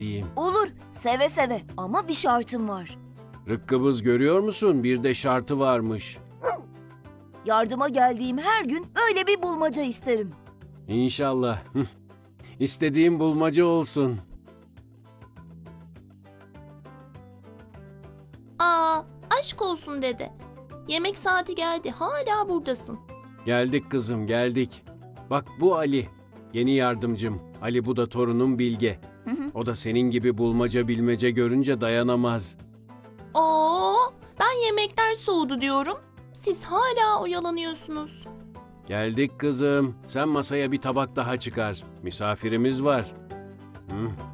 diyeyim. Olur, seve seve ama bir şartım var. Rıkkıbız görüyor musun? Bir de şartı varmış. Yardıma geldiğim her gün böyle bir bulmaca isterim. İnşallah. İstediğim bulmaca olsun. Aa, aşk olsun dede. Yemek saati geldi, hala buradasın. Geldik kızım, geldik. Bak bu Ali, yeni yardımcım. Ali bu da torunum Bilge. O da senin gibi bulmaca bilmece görünce dayanamaz. Oo, ben yemekler soğudu diyorum. Siz hala oyalanıyorsunuz. Geldik kızım. Sen masaya bir tabak daha çıkar. Misafirimiz var. Hı.